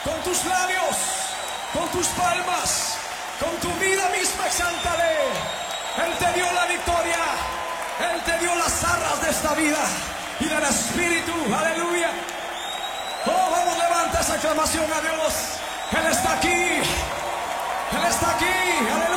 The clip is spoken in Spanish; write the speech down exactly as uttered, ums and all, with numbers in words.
con tus labios, con tus palmas, con tu vida misma, exáltale. Él te dio la victoria, Él te dio las arras de esta vida y del Espíritu, aleluya. Oh, vamos, levanta esa aclamación a Dios. Él está aquí, Él está aquí, aleluya.